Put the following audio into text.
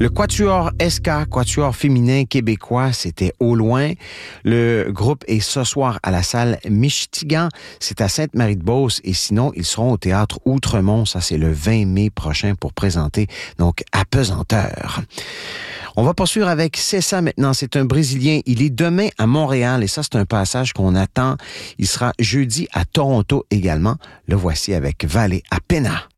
Le Quatuor SK, Quatuor féminin québécois, c'était Au Loin. Le groupe est ce soir à la salle Michtigan. C'est à Sainte-Marie-de-Beauce. Et sinon, ils seront au théâtre Outremont. Ça, c'est le 20 mai prochain pour présenter, donc, Apesanteur. On va poursuivre avec C'est ça maintenant. C'est un Brésilien. Il est demain à Montréal et ça, c'est un passage qu'on attend. Il sera jeudi à Toronto également. Le voici avec Vale a Pena.